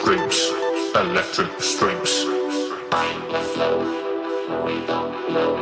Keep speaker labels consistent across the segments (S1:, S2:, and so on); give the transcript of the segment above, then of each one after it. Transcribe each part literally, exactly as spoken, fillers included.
S1: streams, electric streams. I'm the flow, we don't know.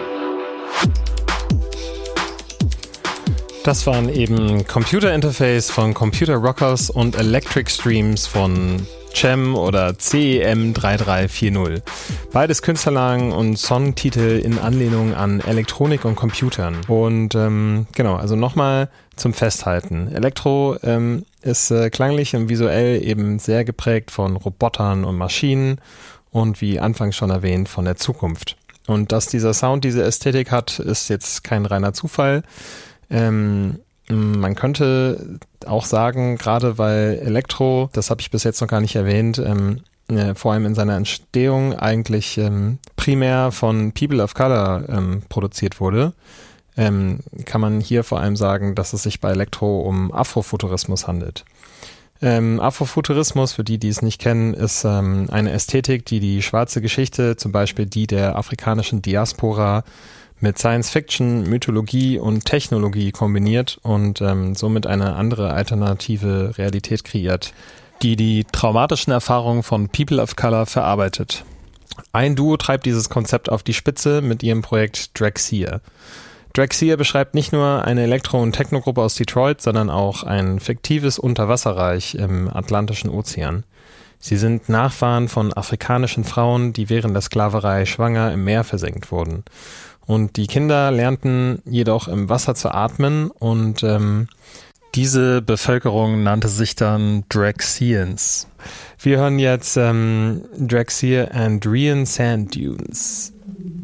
S2: Das waren eben Computer Interface von Computer Rockers und Electric Streams von Cem oder C E M drei drei vier null. Beides Künstlernamen und Songtitel in Anlehnung an Elektronik und Computern. Und ähm, genau, also nochmal zum Festhalten. Elektro ähm, ist äh, klanglich und visuell eben sehr geprägt von Robotern und Maschinen und wie anfangs schon erwähnt von der Zukunft. Und dass dieser Sound diese Ästhetik hat, ist jetzt kein reiner Zufall. Ähm, Man könnte auch sagen, gerade weil Elektro, das habe ich bis jetzt noch gar nicht erwähnt, ähm, äh, vor allem in seiner Entstehung eigentlich ähm, primär von People of Color ähm, produziert wurde, ähm, kann man hier vor allem sagen, dass es sich bei Elektro um Afrofuturismus handelt. Ähm, Afrofuturismus, für die, die es nicht kennen, ist ähm, eine Ästhetik, die die schwarze Geschichte, zum Beispiel die der afrikanischen Diaspora, mit Science-Fiction, Mythologie und Technologie kombiniert und ähm, somit eine andere alternative Realität kreiert, die die traumatischen Erfahrungen von People of Color verarbeitet. Ein Duo treibt dieses Konzept auf die Spitze mit ihrem Projekt Dragseer. Dragseer beschreibt nicht nur eine Elektro- und Technogruppe aus Detroit, sondern auch ein fiktives Unterwasserreich im Atlantischen Ozean. Sie sind Nachfahren von afrikanischen Frauen, die während der Sklaverei schwanger im Meer versenkt wurden. Und die Kinder lernten jedoch im Wasser zu atmen und ähm, diese Bevölkerung nannte sich dann Dragseans. Wir hören jetzt ähm, Dragseer and Rian Sand Dunes.